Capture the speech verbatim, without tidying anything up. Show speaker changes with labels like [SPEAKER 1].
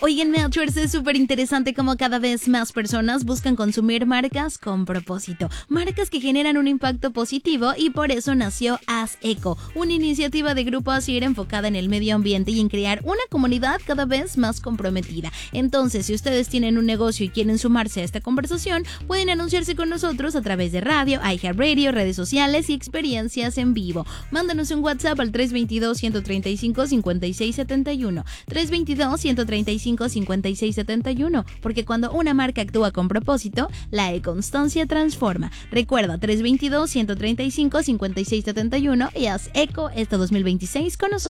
[SPEAKER 1] Oigan, Melchers, es súper interesante cómo cada vez más personas buscan consumir marcas con propósito, marcas que generan un impacto positivo, y por eso nació Haz Eco, una iniciativa de Grupo Asir enfocada en el medio ambiente y en crear una comunidad cada vez más comprometida. Entonces, si ustedes tienen un negocio y quieren sumarse a esta conversación, pueden anunciarse con nosotros a través de radio, iHeartRadio, redes sociales y experiencias en vivo. Mándanos un WhatsApp al tres dos dos, uno tres cinco, cinco seis siete uno, tres dos dos, uno tres cinco, cinco seis siete uno, porque cuando una marca actúa con propósito, la e-constancia transforma. Recuerda, tres dos dos, uno tres cinco, cinco seis siete uno y haz eco este dos mil veintiséis con nosotros.